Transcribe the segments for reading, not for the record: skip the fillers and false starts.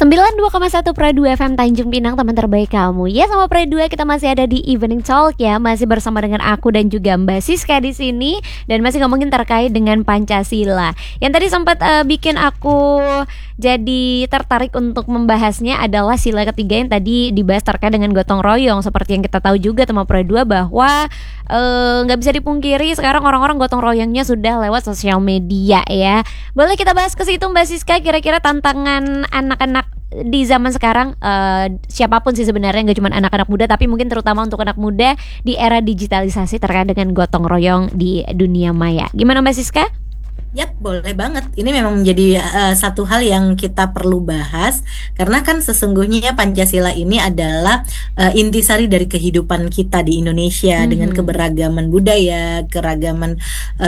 92,1 Pro 2 FM Tanjung Pinang, teman terbaik kamu. Ya, sama Pro 2 kita masih ada di Evening Talk ya, masih bersama dengan aku dan juga Mbak Siska di sini dan masih ngomongin terkait dengan Pancasila. Yang tadi sempat bikin aku jadi tertarik untuk membahasnya adalah sila ketiga yang tadi dibahas terkait dengan gotong royong. Seperti yang kita tahu juga teman Pro 2 bahwa nggak bisa dipungkiri sekarang orang-orang gotong royongnya sudah lewat sosial media ya. Boleh kita bahas ke situ Mbak Siska, kira-kira tantangan anak-anak di zaman sekarang, siapapun sih sebenarnya, nggak cuma anak-anak muda tapi mungkin terutama untuk anak muda di era digitalisasi terkait dengan gotong royong di dunia maya. Gimana Mbak Siska? Yap, boleh banget. Ini memang menjadi satu hal yang kita perlu bahas karena kan sesungguhnya Pancasila ini adalah intisari dari kehidupan kita di Indonesia dengan keberagaman budaya, keragaman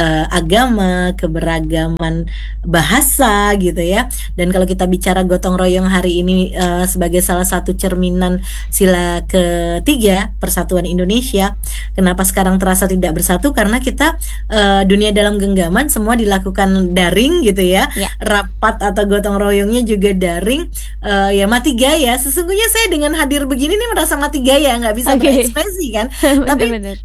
agama, keberagaman bahasa gitu ya. Dan kalau kita bicara gotong royong hari ini sebagai salah satu cerminan sila ketiga Persatuan Indonesia, kenapa sekarang terasa tidak bersatu? Karena kita dunia dalam genggaman semua dilakukan daring gitu ya. Rapat atau gotong royongnya juga daring, ya mati gaya. Sesungguhnya saya dengan hadir begini nih merasa mati gaya, nggak bisa berekspresi kan. Tapi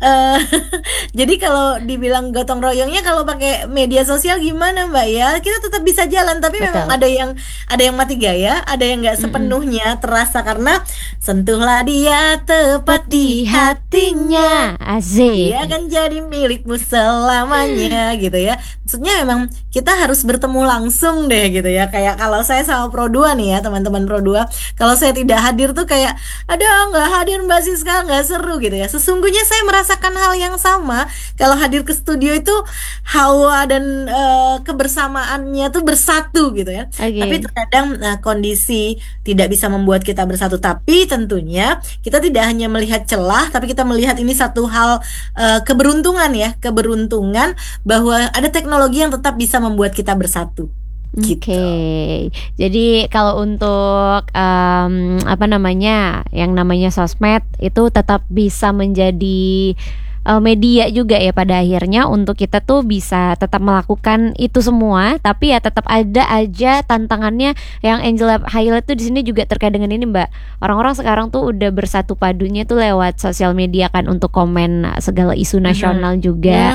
jadi kalau dibilang gotong royongnya kalau pakai media sosial gimana Mbak ya, kita tetap bisa jalan. Tapi memang ada yang mati gaya, ada yang nggak sepenuhnya terasa karena sentuhlah dia tepat di hatinya, Asik. dia akan jadi milikmu selamanya gitu ya. Maksudnya memang kita harus bertemu langsung deh gitu ya. Kayak kalau saya sama Pro 2 nih ya, teman-teman Pro 2, kalau saya tidak hadir tuh kayak aduh nggak hadir Mbak Siska, nggak seru gitu ya. Sesungguhnya saya merasakan hal yang sama. Kalau hadir ke studio itu hawa dan kebersamaannya tuh bersatu gitu ya. Tapi terkadang kondisi tidak bisa membuat kita bersatu. Tapi tentunya kita tidak hanya melihat celah, tapi kita melihat ini satu hal keberuntungan ya, keberuntungan bahwa ada teknologi yang tetap bisa membuat kita bersatu. Gitu. Jadi kalau untuk yang namanya sosmed itu tetap bisa menjadi media juga ya pada akhirnya untuk kita tuh bisa tetap melakukan itu semua, tapi ya tetap ada aja tantangannya. Yang Angela highlight tuh di sini juga terkait dengan ini Mbak. Orang-orang sekarang tuh udah bersatu padunya tuh lewat sosial media kan untuk komen segala isu nasional juga.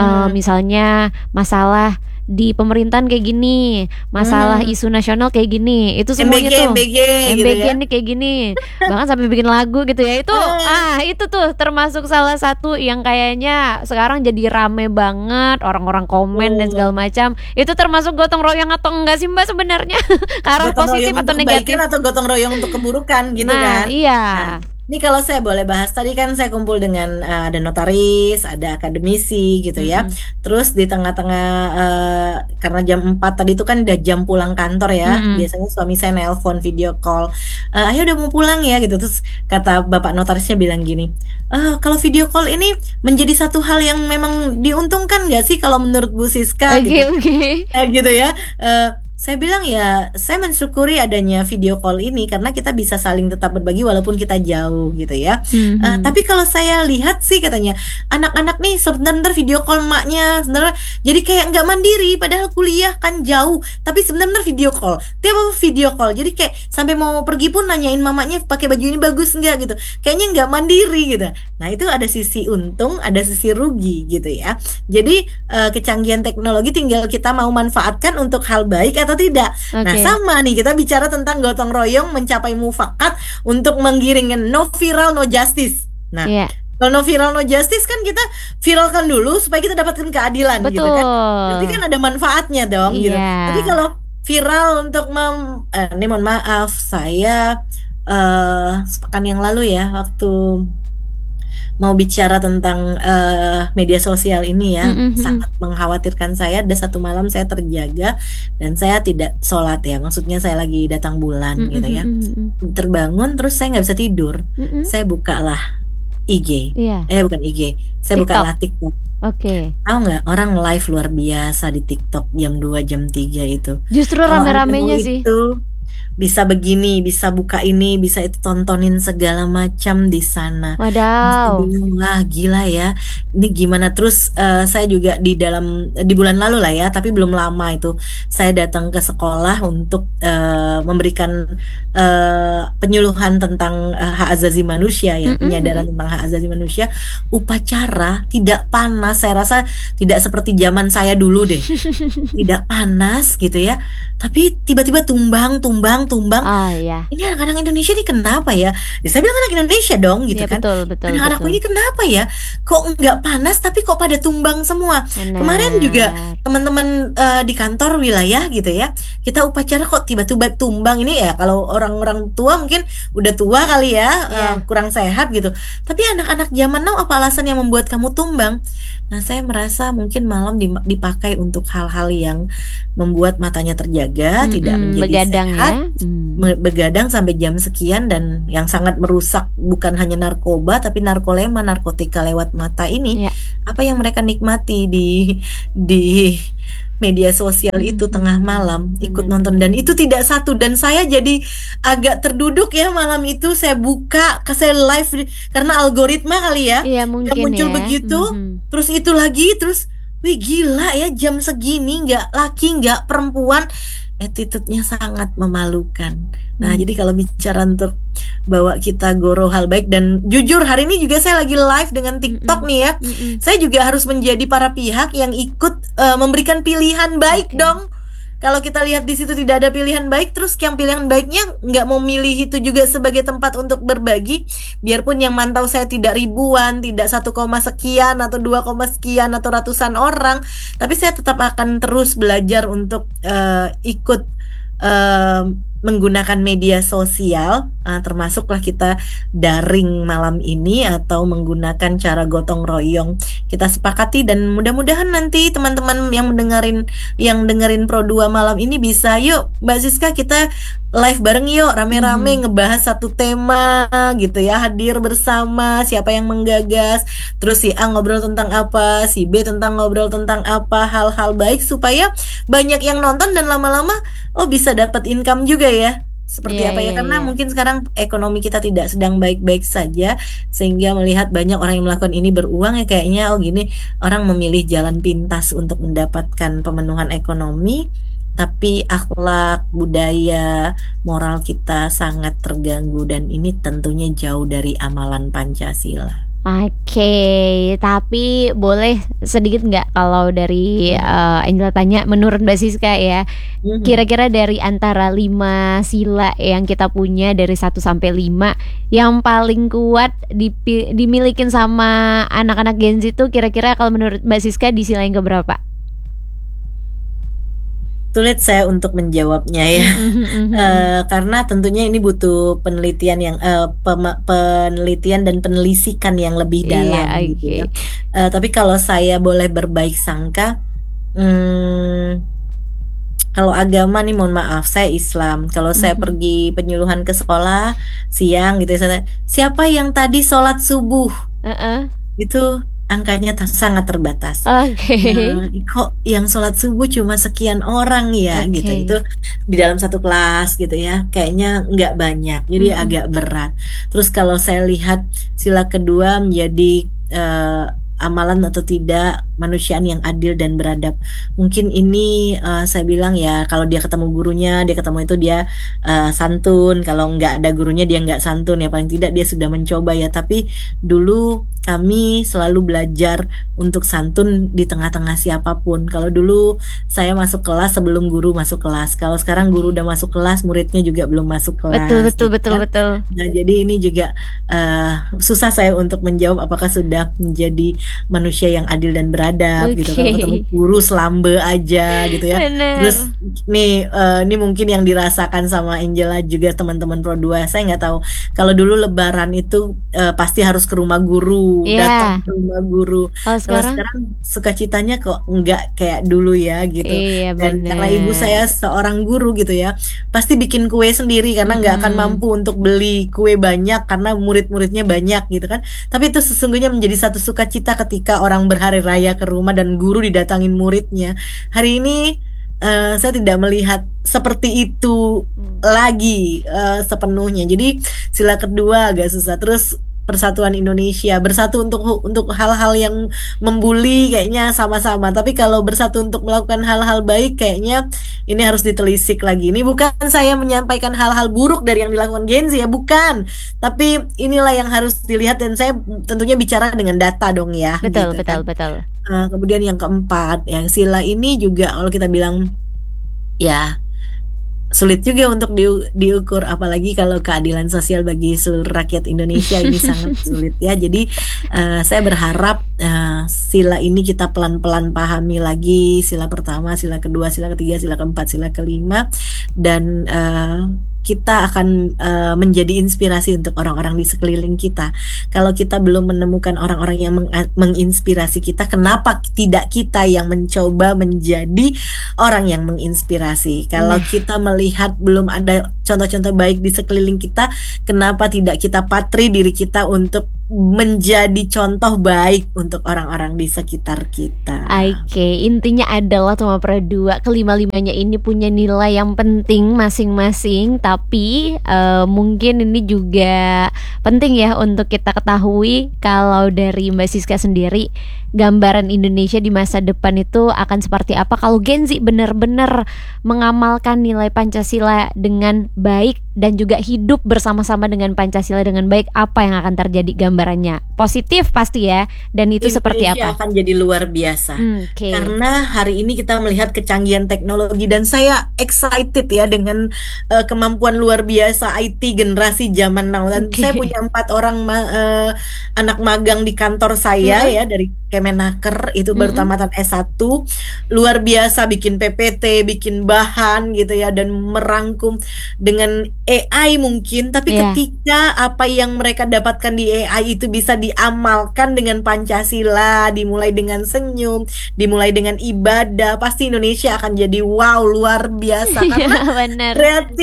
Misalnya masalah di pemerintahan kayak gini, masalah isu nasional kayak gini, itu semuanya MBG gitu ya? nih kayak gini, bahkan sampai bikin lagu gitu ya. Itu itu tuh termasuk salah satu yang kayaknya sekarang jadi rame banget, orang-orang komen dan segala macam. Itu termasuk gotong royong atau enggak sih Mbak sebenarnya? Karena positif atau negatif? Atau gotong royong untuk keburukan gitu kan? Iya. Ini kalau saya boleh bahas, tadi kan saya kumpul dengan ada notaris, ada akademisi gitu ya. Terus di tengah-tengah karena jam 4 tadi itu kan udah jam pulang kantor ya. Biasanya suami saya nelpon video call, ayo udah mau pulang ya gitu. Terus kata bapak notarisnya bilang gini, kalau video call ini menjadi satu hal yang memang diuntungkan gak sih kalau menurut Bu Siska gitu. Gitu ya. Saya bilang ya, saya mensyukuri adanya video call ini karena kita bisa saling tetap berbagi walaupun kita jauh gitu ya. Tapi kalau saya lihat sih katanya anak-anak nih sebentar video call maknya, sebentar jadi kayak nggak mandiri padahal kuliah kan jauh. Tapi sebentar video call, tiap apa video call. Jadi kayak sampai mau pergi pun nanyain mamanya pakai baju ini bagus nggak gitu. Kayaknya nggak mandiri gitu. Nah itu ada sisi untung, ada sisi rugi gitu ya. Jadi kecanggihan teknologi tinggal kita mau manfaatkan untuk hal baik atau tidak. Nah sama nih kita bicara tentang gotong royong mencapai mufakat untuk menggiringkan no viral no justice. Nah kalau no viral no justice kan kita viralkan dulu supaya kita dapatkan keadilan. Gitu kan. Berarti kan ada manfaatnya dong gitu. Tapi kalau viral untuk ini mohon maaf saya sepekan yang lalu ya waktu mau bicara tentang media sosial ini ya, sangat mengkhawatirkan saya. Ada satu malam saya terjaga dan saya tidak sholat ya, maksudnya saya lagi datang bulan gitu ya. Terbangun terus saya nggak bisa tidur, saya bukalah IG, bukan IG, saya bukalah TikTok. Tahu nggak orang live luar biasa di TikTok jam 2 jam 3 itu. Justru rame-ramenya sih. bisa begini, bisa buka ini, bisa itu, tontonin segala macam di sana. Saya Wadaw. bilang, wah gila ya, ini gimana. Terus saya juga di bulan lalu lah ya, tapi belum lama itu saya datang ke sekolah untuk memberikan penyuluhan tentang hak asasi manusia ya, Mm-mm, penyadaran mm-mm. tentang hak asasi manusia. Upacara tidak panas, saya rasa tidak seperti zaman saya dulu deh, tidak panas gitu ya, tapi tiba-tiba tumbang, tumbang, tumbang. Oh ya, Ini anak-anak Indonesia ini kenapa ya? Ya, saya bilang anak Indonesia dong gitu ya kan. betul betul Anak-anakku betul. ini kenapa ya? Kok nggak panas tapi kok pada tumbang semua? Kemarin juga Benar. teman-teman di kantor wilayah gitu ya, kita upacara kok tiba-tiba tumbang. Ini ya kalau orang-orang tua mungkin udah tua kali ya, Ya. kurang sehat gitu. Tapi anak-anak zaman now apa alasan yang membuat kamu tumbang? Nah, saya merasa mungkin malam dipakai untuk hal-hal yang membuat matanya terjaga, tidak Mm-mm, menjadi begadang sehat, ya. begadang sampai jam sekian, dan yang sangat merusak bukan hanya narkoba tapi narkolema, narkotika lewat mata ini. Ya. Apa yang mereka nikmati di media sosial itu tengah malam ikut nonton, dan Benar-benar. itu tidak satu, dan saya jadi agak terduduk ya malam itu. Saya buka, saya live karena algoritma kali ya Iya yang mungkin muncul ya. begitu, Mhm. terus itu lagi, terus wih gila ya, jam segini nggak laki nggak perempuan, attitude-nya sangat memalukan. Nah, Hmm. jadi kalau bicara untuk bawa kita goro hal baik, dan jujur hari ini juga saya lagi live dengan TikTok Mm-mm. nih ya, Mm-mm. saya juga harus menjadi para pihak yang ikut memberikan pilihan baik Oke. dong. Kalau kita lihat di situ tidak ada pilihan baik, terus yang pilihan baiknya nggak mau milih itu juga sebagai tempat untuk berbagi, biarpun yang mantau saya tidak ribuan, tidak 1, sekian atau 2, sekian atau ratusan orang, tapi saya tetap akan terus belajar untuk ikut eh, menggunakan media sosial, termasuklah kita daring malam ini atau menggunakan cara gotong royong. Kita sepakati, dan mudah-mudahan nanti teman-teman yang dengerin Pro 2 malam ini bisa, yuk Mbak Siska, kita live bareng yuk, rame-rame Mhm. ngebahas satu tema gitu ya, hadir bersama, siapa yang menggagas, terus si A ngobrol tentang apa, si B tentang ngobrol tentang apa, hal-hal baik supaya banyak yang nonton, dan lama-lama oh bisa dapat income juga ya. Seperti Iya apa ya? iya Karena iya. mungkin sekarang ekonomi kita tidak sedang baik-baik saja, sehingga melihat banyak orang yang melakukan ini beruang ya, kayaknya oh gini, orang memilih jalan pintas untuk mendapatkan pemenuhan ekonomi, tapi akhlak, budaya, moral kita sangat terganggu, dan ini tentunya jauh dari amalan Pancasila. Oke, tapi boleh sedikit nggak kalau dari Hmm. Angela tanya menurut Mbak Siska ya, Mhm. kira-kira dari antara 5 sila yang kita punya dari 1 sampai 5, yang paling kuat dimilikin sama anak-anak Gen Z itu kira-kira kalau menurut Mbak Siska di sila yang keberapa? Sulit saya untuk menjawabnya ya. Mhm, mhm, mhm. Karena tentunya ini butuh penelitian dan penelisikan yang lebih Iya, dalam gitu oke. ya. Tapi kalau saya boleh berbaik sangka, hmm, kalau agama nih, mohon maaf, saya Islam. Kalau saya Mhm. pergi penyuluhan ke sekolah siang gitu ya, siapa yang tadi sholat subuh? Heeh. Itu angkanya sangat terbatas. Oke. Kok yang sholat subuh cuma sekian orang ya gitu. Itu Oke. di dalam satu kelas gitu ya. Kayaknya nggak banyak, jadi Mhm. agak berat. Terus kalau saya lihat sila kedua menjadi amalan atau tidak, manusiaan yang adil dan beradab. Mungkin ini saya bilang ya, kalau dia ketemu gurunya, dia ketemu itu dia santun. Kalau nggak ada gurunya dia nggak santun ya, paling tidak dia sudah mencoba ya. Tapi dulu kami selalu belajar untuk santun di tengah-tengah siapapun. Kalau dulu saya masuk kelas sebelum guru masuk kelas. Kalau sekarang guru Oke. udah masuk kelas, muridnya juga belum masuk Betul kelas, betul gitu betul kan. betul. Nah, jadi ini juga susah saya untuk menjawab apakah sudah menjadi manusia yang adil dan beradab gitu. Kalau ketemu Oke. guru selambe aja gitu ya. Terus Bener. ini mungkin yang dirasakan sama Angela juga teman-teman Pro 2. Saya nggak tahu. Kalau dulu Lebaran itu pasti harus ke rumah guru, datang Iya. ke rumah guru. Kalau Kalau sekarang? sekarang sukacitanya kok nggak kayak dulu ya gitu. Iya Dan karena ibu saya bener. seorang guru gitu ya, pasti bikin kue sendiri karena nggak akan Mm-mm. mampu untuk beli kue banyak karena murid-muridnya banyak gitu kan. Tapi itu sesungguhnya menjadi satu sukacita ketika orang berhari raya ke rumah dan guru didatangin muridnya. Hari ini saya tidak melihat seperti itu lagi sepenuhnya. Jadi sila kedua agak susah. Terus persatuan Indonesia, bersatu untuk hal-hal yang membuli kayaknya sama-sama. Tapi kalau bersatu untuk melakukan hal-hal baik, kayaknya ini harus ditelisik lagi. Ini bukan saya menyampaikan hal-hal buruk dari yang dilakukan Gen Z ya, bukan. Tapi inilah yang harus dilihat, dan saya tentunya bicara dengan data dong ya, Betul, gitu betul, kan. betul. Kemudian yang keempat, yang sila ini juga kalau kita bilang ya sulit juga untuk diukur, apalagi kalau keadilan sosial bagi seluruh rakyat Indonesia ini sangat sulit ya. Jadi saya berharap sila ini kita pelan-pelan pahami lagi, sila pertama, sila kedua, sila ketiga, sila keempat, sila kelima, dan kita akan menjadi inspirasi untuk orang-orang di sekeliling kita. Kalau kita belum menemukan orang-orang yang menginspirasi kita, kenapa tidak kita yang mencoba menjadi orang yang menginspirasi? Kalau Nah, kita melihat belum ada contoh-contoh baik di sekeliling kita, kenapa tidak kita patri diri kita untuk menjadi contoh baik untuk orang-orang di sekitar kita? oke, intinya adalah Tuma Pradua kelima-limanya ini punya nilai yang penting masing-masing, tapi mungkin ini juga penting ya untuk kita ketahui kalau dari Mbak Siska sendiri, gambaran Indonesia di masa depan itu akan seperti apa kalau Gen Z benar-benar mengamalkan nilai Pancasila dengan baik dan juga hidup bersama-sama dengan Pancasila dengan baik. Apa yang akan terjadi gambarannya? Positif pasti ya, dan itu seperti Indonesia apa? akan jadi luar biasa. Oke. Karena hari ini kita melihat kecanggihan teknologi, dan saya excited ya dengan kemampuan luar biasa IT generasi zaman now. Dan saya Oke. punya 4 orang anak magang di kantor saya Mm-mm. ya, dari Kemenaker, itu baru Mm-mm. tamatan S1, luar biasa bikin PPT, bikin bahan gitu ya, dan merangkum dengan AI mungkin, tapi Ya, ketika apa yang mereka dapatkan di AI itu bisa diamalkan dengan Pancasila, dimulai dengan senyum, dimulai dengan ibadah, pasti Indonesia akan jadi wow, luar biasa. iya Karena benar.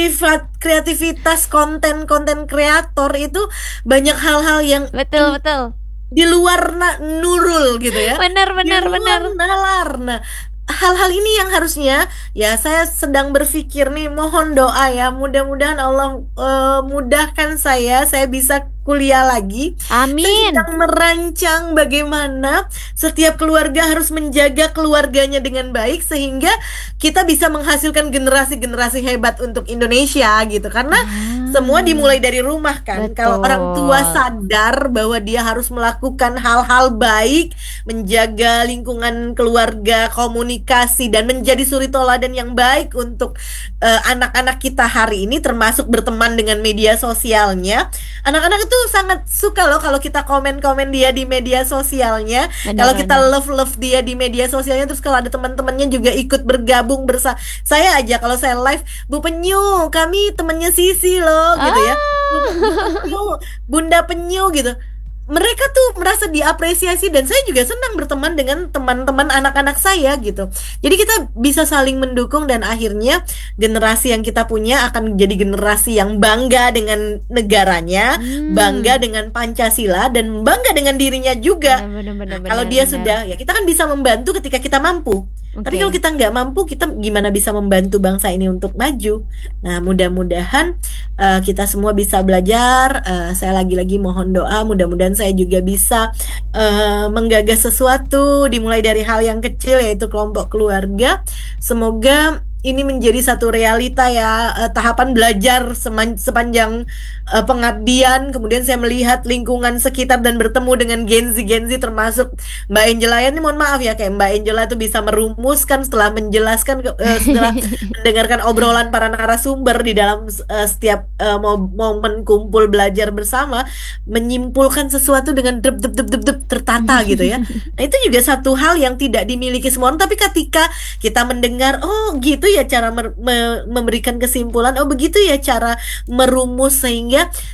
kreativitas konten-konten kreator itu banyak hal-hal yang Betul, betul. di luar Nurul gitu ya, Benar, di benar, luar benar. nalar. Nah, hal-hal ini yang harusnya ya, saya sedang berpikir nih, mohon doa ya, mudah-mudahan Allah mudahkan saya bisa kuliah lagi. Saya Amin. sedang merancang bagaimana setiap keluarga harus menjaga keluarganya dengan baik, sehingga kita bisa menghasilkan generasi-generasi hebat untuk Indonesia gitu. Karena semua Ah, dimulai dari rumah kan. Kalau orang tua betul. sadar bahwa dia harus melakukan hal-hal baik, menjaga lingkungan keluarga, komunikasi, dan menjadi suri toladan yang baik untuk anak-anak kita hari ini, termasuk berteman dengan media sosialnya. Anak-anak itu sangat suka loh kalau kita komen-komen dia di media sosialnya, kalau kita Benar-benar. love-love dia di media sosialnya, terus kalau ada teman-temannya juga ikut bergabung saya aja kalau saya live, Bu Penyu, kami temennya Sisi loh gitu ya. Bu Penyu, Bunda Penyu gitu. Mereka tuh merasa diapresiasi, dan saya juga senang berteman dengan teman-teman anak-anak saya gitu. Jadi kita bisa saling mendukung, dan akhirnya generasi yang kita punya akan jadi generasi yang bangga dengan negaranya, bangga Hmm, dengan Pancasila, dan bangga dengan dirinya juga. benar-benar, Nah, kalau benar-benar, dia benar. sudah, ya kita kan bisa membantu ketika kita mampu. Tapi kalau Oke. kita nggak mampu, kita gimana bisa membantu bangsa ini untuk maju? Nah, mudah-mudahan kita semua bisa belajar. Saya lagi-lagi mohon doa, mudah-mudahan saya juga bisa menggagas sesuatu, dimulai dari hal yang kecil, yaitu kelompok keluarga. Semoga ini menjadi satu realita ya, tahapan belajar sepanjang pengabdian. Kemudian saya melihat lingkungan sekitar dan bertemu dengan Gen Z termasuk Mbak Angela ya. Ini mohon maaf ya, kayak Mbak Angela itu bisa merumuskan setelah menjelaskan setelah mendengarkan obrolan para narasumber di dalam setiap momen kumpul belajar bersama, menyimpulkan sesuatu dengan dep dep dep dep dep, tertata gitu ya. Nah, itu juga satu hal yang tidak dimiliki semua orang, tapi ketika kita mendengar, oh gitu ya cara memberikan kesimpulan, oh begitu ya cara merumus, sehingga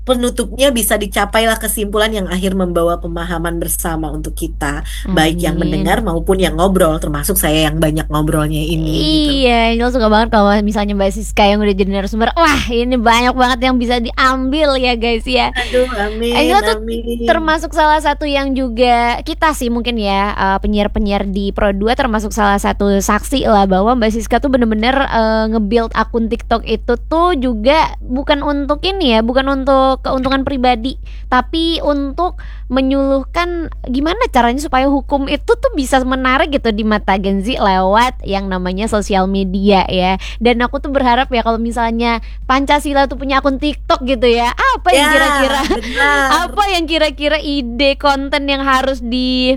penutupnya bisa dicapailah kesimpulan yang akhir membawa pemahaman bersama untuk kita, baik yang mendengar Amin. maupun yang ngobrol, termasuk saya yang banyak ngobrolnya ini gitu. Iya, Angel suka banget kalau misalnya Mbak Siska yang udah jadi narasumber. Wah, ini banyak banget yang bisa diambil ya guys ya. Aduh, amin, Angel tuh amin. termasuk salah satu yang juga kita sih mungkin ya, penyiar-penyiar di Pro 2 termasuk salah satu saksi lah bahwa Mbak Siska tuh bener-bener nge-build akun TikTok itu tuh juga bukan untuk ini ya, bukan untuk keuntungan pribadi, tapi untuk menyuluhkan gimana caranya supaya hukum itu tuh bisa menarik gitu di mata Gen Z lewat yang namanya sosial media ya. Dan aku tuh berharap ya kalau misalnya Pancasila tuh punya akun TikTok gitu ya, apa yang Ya, kira-kira benar. apa yang kira-kira ide konten yang harus di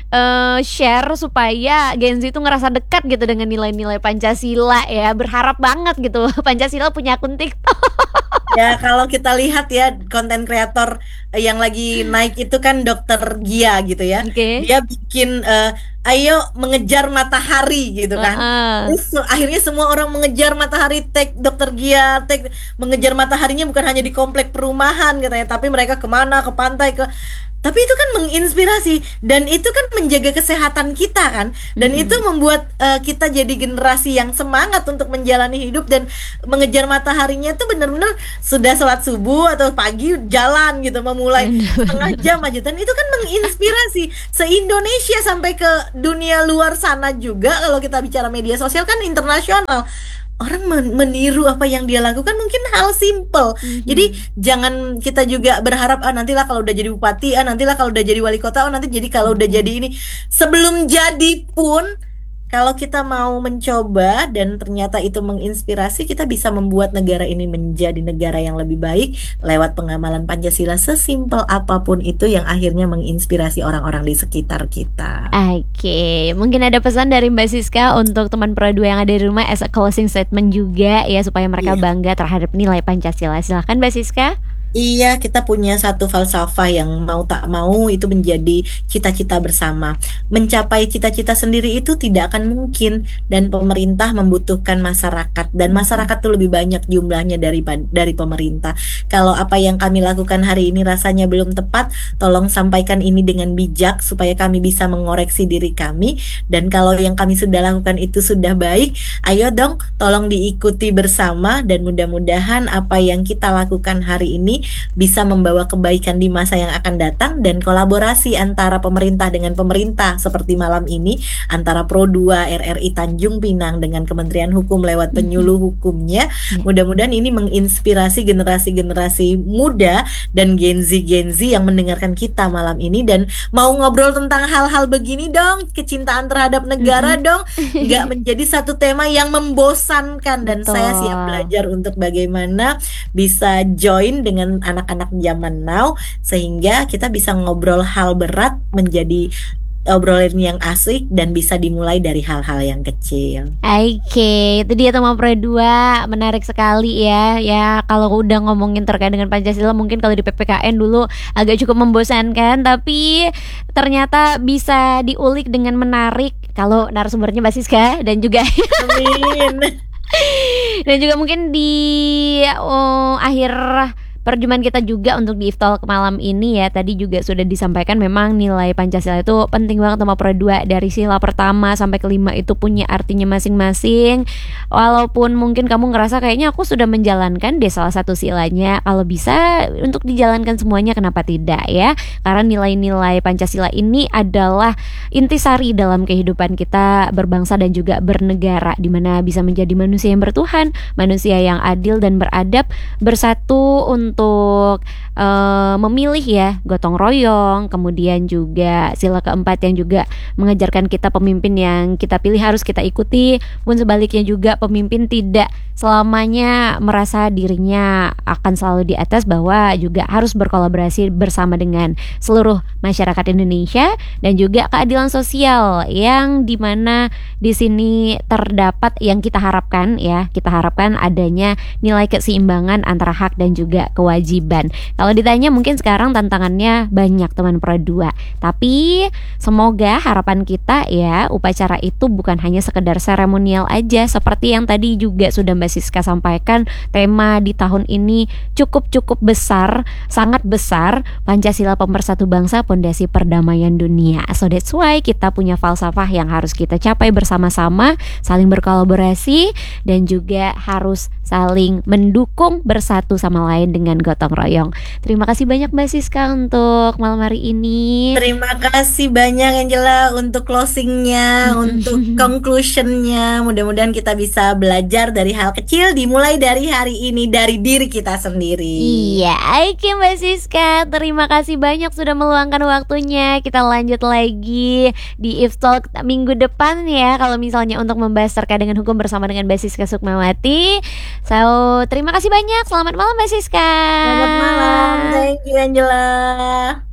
share supaya Gen Z itu ngerasa dekat gitu dengan nilai-nilai Pancasila ya. Berharap banget gitu Pancasila punya akun TikTok. Ya, kalau kita lihat ya konten kreator yang lagi naik itu kan Dokter Gia gitu ya. Oke. Dia bikin ayo mengejar matahari gitu kan. Heeh. Terus akhirnya semua orang mengejar matahari, tag Dokter Gia, tag mengejar mataharinya bukan hanya di komplek perumahan katanya, tapi mereka kemana, ke pantai, ke, tapi itu kan menginspirasi dan itu kan menjaga kesehatan kita kan, dan itu Mm-mm. membuat kita jadi generasi yang semangat untuk menjalani hidup dan mengejar mataharinya tuh benar-benar sudah sholat subuh atau pagi jalan gitu, memulai setengah jam aja, dan itu kan menginspirasi se-Indonesia sampai ke dunia luar sana juga. Kalau kita bicara media sosial kan internasional, orang meniru apa yang dia lakukan, mungkin hal simple. Jadi Mhm. jangan kita juga berharap nantilah kalau udah jadi bupati, nantilah kalau udah jadi wali kota, nanti jadi kalau udah jadi ini. Sebelum jadi pun, kalau kita mau mencoba dan ternyata itu menginspirasi, kita bisa membuat negara ini menjadi negara yang lebih baik lewat pengamalan Pancasila, sesimpel apapun itu yang akhirnya menginspirasi orang-orang di sekitar kita. Oke, mungkin ada pesan dari Mbak Siska untuk teman Pro 2 yang ada di rumah as a closing statement juga ya supaya mereka Iya. bangga terhadap nilai Pancasila. Silahkan Mbak Siska. Iya, kita punya satu falsafah yang mau tak mau itu menjadi cita-cita bersama. Mencapai cita-cita sendiri itu tidak akan mungkin, dan pemerintah membutuhkan masyarakat, dan Mhm. masyarakat itu lebih banyak jumlahnya dari pemerintah. Kalau apa yang kami lakukan hari ini rasanya belum tepat, tolong sampaikan ini dengan bijak supaya kami bisa mengoreksi diri kami. Dan kalau yang kami sudah lakukan itu sudah baik, ayo dong tolong diikuti bersama, dan mudah-mudahan apa yang kita lakukan hari ini bisa membawa kebaikan di masa yang akan datang, dan kolaborasi antara pemerintah dengan pemerintah seperti malam ini antara Pro 2 RRI Tanjung Pinang dengan Kementerian Hukum lewat Mhm. penyuluh hukumnya. Ya. Mudah-mudahan ini menginspirasi generasi-generasi muda dan Gen Z yang mendengarkan kita malam ini, dan mau ngobrol tentang hal-hal begini dong, kecintaan terhadap negara Mhm. dong, nggak menjadi satu tema yang membosankan. Dan saya siap Betul. belajar untuk bagaimana bisa join dengan anak-anak zaman now, sehingga kita bisa ngobrol hal berat menjadi obrolan yang asik dan bisa dimulai dari hal-hal yang kecil. Oke, itu dia teman Pro 2, menarik sekali ya. Ya, kalau udah ngomongin terkait dengan Pancasila mungkin kalau di PPKN dulu agak cukup membosankan, tapi ternyata bisa diulik dengan menarik kalau narasumbernya Mbak Siska dan juga Amin. dan juga mungkin di akhir perjumpaan kita juga untuk di Iftalk malam ini ya. Tadi juga sudah disampaikan memang nilai Pancasila itu penting banget sama Pro 2. Dari sila pertama sampai kelima itu punya artinya masing-masing. Walaupun mungkin kamu ngerasa kayaknya aku sudah menjalankan deh salah satu silanya, kalau bisa untuk dijalankan semuanya kenapa tidak ya. Karena nilai-nilai Pancasila ini adalah intisari dalam kehidupan kita berbangsa dan juga bernegara, dimana bisa menjadi manusia yang bertuhan, manusia yang adil dan beradab, bersatu untuk memilih ya, gotong royong. Kemudian juga sila keempat yang juga mengajarkan kita pemimpin yang kita pilih harus kita ikuti, pun sebaliknya juga pemimpin tidak selamanya merasa dirinya akan selalu di atas, bahwa juga harus berkolaborasi bersama dengan seluruh masyarakat Indonesia. Dan juga keadilan sosial yang dimana di sini terdapat yang kita harapkan ya, kita harapkan adanya nilai keseimbangan antara hak dan juga kewajiban kewajiban. Kalau ditanya mungkin sekarang tantangannya banyak teman Pro 2. Tapi semoga harapan kita ya, upacara itu bukan hanya sekedar seremonial aja. Seperti yang tadi juga sudah Mbak Siska sampaikan, tema di tahun ini cukup besar, sangat besar. Pancasila Pemersatu Bangsa, Pondasi Perdamaian Dunia. So that's why kita punya falsafah yang harus kita capai bersama-sama, saling berkolaborasi, dan juga harus saling mendukung bersatu sama lain dengan gotong royong. Terima kasih banyak Mbak Siska untuk malam hari ini. Terima kasih banyak Angela untuk closingnya, untuk conclusionnya. Mudah-mudahan kita bisa belajar dari hal kecil, dimulai dari hari ini, dari diri kita sendiri. Iya, oke Mbak Siska, terima kasih banyak sudah meluangkan waktunya. Kita lanjut lagi di If Talk minggu depan ya, kalau misalnya untuk membahas terkait dengan hukum bersama dengan Mbak Siska Sukmawati. So, terima kasih banyak. Selamat malam Mbak Siska. Selamat malam. Thank you Angela.